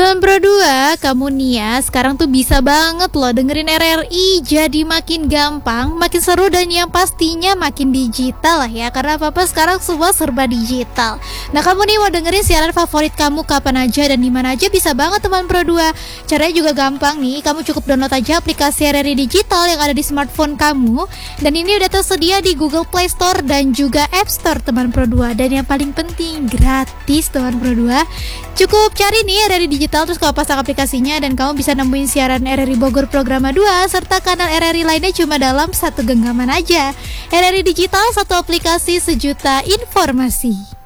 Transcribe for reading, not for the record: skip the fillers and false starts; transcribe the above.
Teman Pro 2, kamu nih ya sekarang tuh bisa banget loh dengerin RRI. Jadi makin gampang, makin seru, dan yang pastinya makin digital lah ya. Karena apa-apa sekarang semua serba digital. Nah, kamu nih mau dengerin siaran favorit kamu kapan aja dan dimana aja bisa banget teman Pro 2. Caranya juga gampang nih, kamu cukup download aja aplikasi RRI Digital yang ada di smartphone kamu. Dan ini udah tersedia di Google Play Store dan juga App Store teman Pro 2. Dan yang paling penting, gratis teman Pro 2. Cukup cari nih RRI Digital, terus kamu pasang aplikasinya dan kamu bisa nemuin siaran RRI Bogor Programa 2 serta kanal RRI lainnya cuma dalam satu genggaman aja. RRI Digital, satu aplikasi, sejuta informasi.